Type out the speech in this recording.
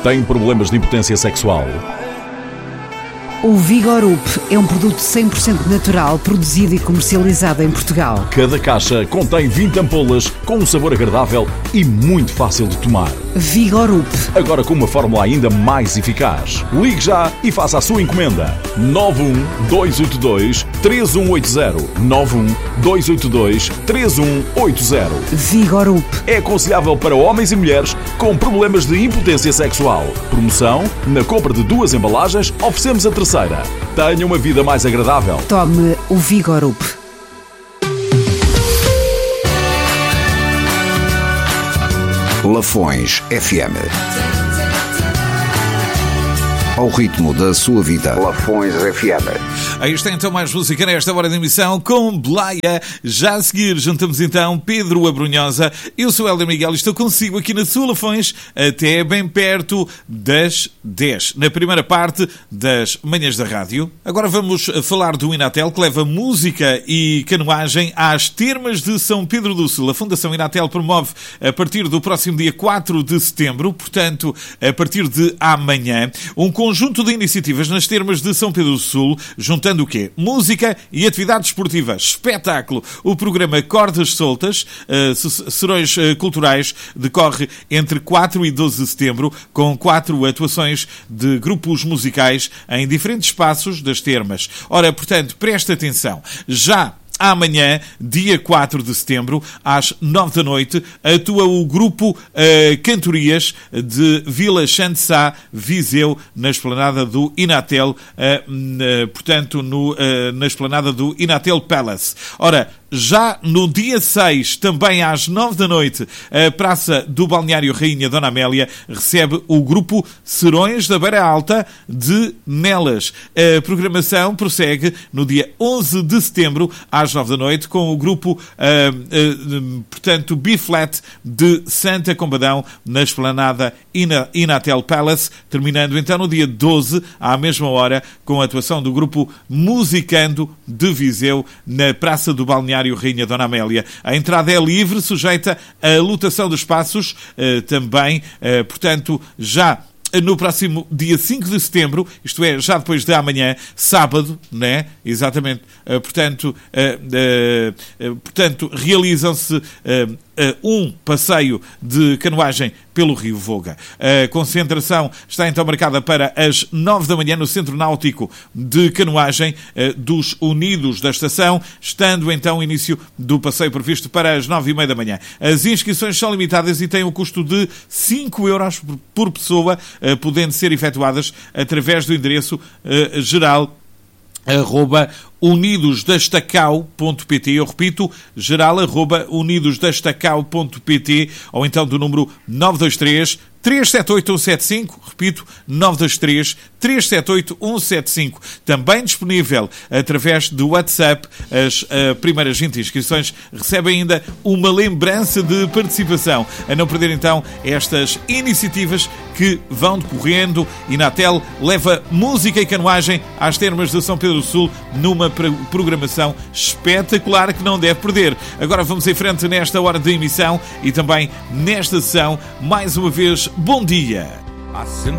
Tem problemas de impotência sexual? O Vigorup é um produto 100% natural, produzido e comercializado em Portugal. Cada caixa contém 20 ampolas com um sabor agradável e muito fácil de tomar. Vigorup. Agora com uma fórmula ainda mais eficaz. Ligue já e faça a sua encomenda. 91282-3180. 91282-3180. Vigorup. É aconselhável para homens e mulheres com problemas de impotência sexual. Promoção: na compra de 2 embalagens, oferecemos a terceira. Tenha uma vida mais agradável. Tome o Vigorup. Lafões FM. Ao ritmo da sua vida. Lafões FM. Aí está então mais música nesta hora de emissão com Blaia. Já a seguir juntamos então Pedro Abrunhosa. Eu sou Hélder Miguel e estou consigo aqui na sua Lafões até bem perto das 10. Na primeira parte das manhãs da rádio. Agora vamos falar do Inatel, que leva música e canoagem às termas de São Pedro do Sul. A Fundação Inatel promove a partir do próximo dia 4 de setembro, portanto a partir de amanhã, um conjunto de iniciativas nas termas de São Pedro do Sul, juntando o quê? Música e atividade esportiva, espetáculo. O programa Cordas Soltas, Serões Culturais, decorre entre 4 e 12 de setembro, com 4 atuações de grupos musicais em diferentes espaços das termas. Ora, portanto, presta atenção. Já amanhã, dia 4 de setembro, às 9 da noite, atua o grupo Cantorias de Vila Chançá, Viseu, na esplanada do Inatel, portanto, na esplanada do Inatel Palace. Ora, já no dia 6, também às 9 da noite, a Praça do Balneário Rainha Dona Amélia recebe o grupo Serões da Beira Alta de Nelas. A programação prossegue no dia 11 de setembro, às 9 da noite, com o grupo, portanto, B-Flat de Santa Combadão, na esplanada Inatel Palace, terminando então no dia 12, à mesma hora, com a atuação do grupo Musicando de Viseu, na Praça do Balneário Rainha Dona Amélia. A entrada é livre, sujeita à lotação de espaços, também, portanto, já no próximo dia 5 de setembro, isto é, já depois de amanhã, sábado, né? Exatamente. Portanto, realizam-se um passeio de canoagem pelo Rio Voga. A concentração está então marcada para as 9 da manhã no Centro Náutico de Canoagem dos Unidos da Estação, estando então o início do passeio previsto para as 9h30 da manhã. As inscrições são limitadas e têm o custo de 5 euros por pessoa, podendo ser efetuadas através do endereço geral @unidosdestacao.pt. Eu repito, geral@unidosdestacao.pt, ou então do número 923-378-175, repito, 923-378-175. Também disponível através do WhatsApp. As primeiras 20 inscrições recebem ainda uma lembrança de participação. A não perder então estas iniciativas que vão decorrendo. Inatel leva música e canoagem às termas de São Pedro do Sul numa programação espetacular que não deve perder. Agora vamos em frente nesta hora de emissão e também nesta sessão. Mais uma vez, bom dia.